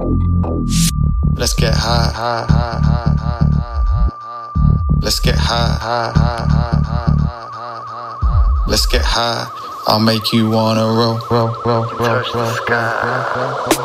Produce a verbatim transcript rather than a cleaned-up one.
Let's get high, high, high, high, high, high, high. Let's get high, high, high, high, high, high. Let's get high. I'll make you wanna roll, roll, roll, roll, roll, roll, roll.